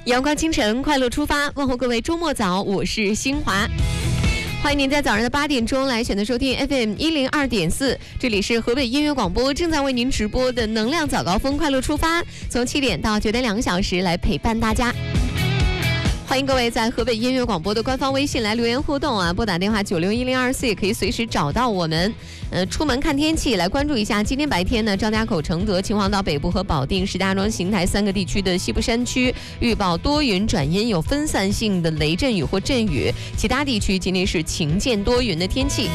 阳光清晨，快乐出发，问候各位周末早，我是新华。欢迎您在早上的8点钟来选择收听 FM 102.4，这里是河北音乐广播正在为您直播的能量早高峰快乐出发，从7点到9点2个小时来陪伴大家。欢迎各位在河北音乐广播的官方微信来留言互动啊，拨打电话961024也可以随时找到我们。出门看天气，来关注一下今天白天呢，张家口、承德、秦皇岛北部和保定、石家庄、邢台3个地区的西部山区预报多云转阴，有分散性的雷阵雨或阵雨，其他地区今天是晴间多云的天气。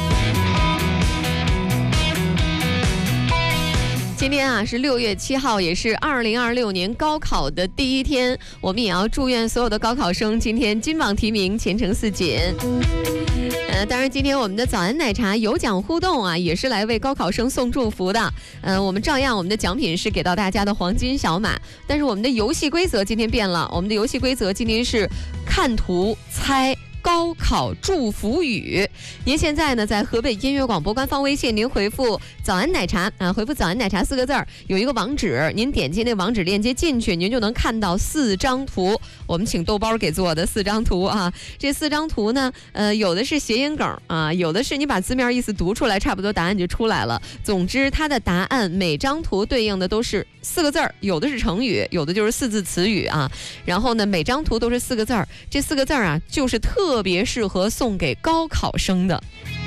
今天啊是6月7号，也是2026年高考的第一天，我们也要祝愿所有的高考生今天金榜题名，前程似锦。当然今天我们的早安奶茶有奖互动啊，也是来为高考生送祝福的。我们照样，我们的奖品是给到大家的黄金小马，但是我们的游戏规则今天变了，我们的游戏规则今天是看图猜高考祝福语。您现在呢，在河北音乐广播官方微信，您回复早安奶茶啊，回复早安奶茶4个字儿，有一个网址，您点击那网址链接进去，您就能看到4张图，我们请豆包给做的4张图啊。这4张图呢，有的是谐音梗啊，有的是你把字面意思读出来，差不多答案就出来了。总之，它的答案每张图对应的都是4个字儿，有的是成语，有的就是4字词语啊。然后呢，每张图都是4个字儿，这4个字儿啊，就是特别适合送给高考生的。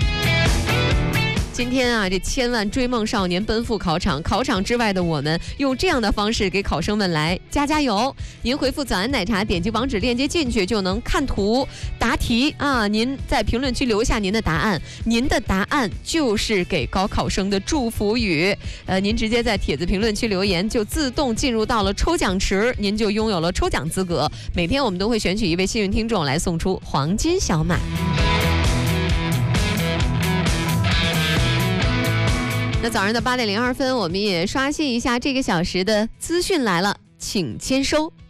今天啊，这千万追梦少年奔赴考场，考场之外的我们用这样的方式给考生们来加油。您回复早安奶茶，点击网址链接进去就能看图答题啊。您在评论区留下您的答案，您的答案就是给高考生的祝福语。您直接在帖子评论区留言，就自动进入到了抽奖池，您就拥有了抽奖资格。每天我们都会选取一位幸运听众来送出黄金小马。那早上的8点02分，我们也刷新一下这个小时的资讯来了，请签收。